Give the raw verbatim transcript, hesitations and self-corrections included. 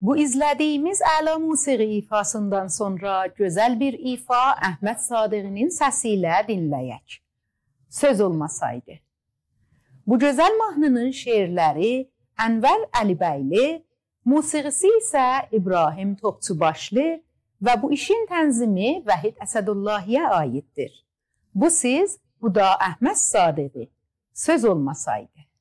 Bu izlədiyimiz əla musiqi ifasından sonra gözəl bir ifa Əhməd Sadiqinin səsi ilə dinləyək. Söz olmasaydı. Bu gözəl mahnının şeirləri Ənvər Əlibəyli, musiqisi isə İbrahim Topçubaşlı və bu işin tənzimi Vahid Əsədullahiyə aiddir. Bu siz, bu da Əhməd Sadiqi. Söz olmasaydı.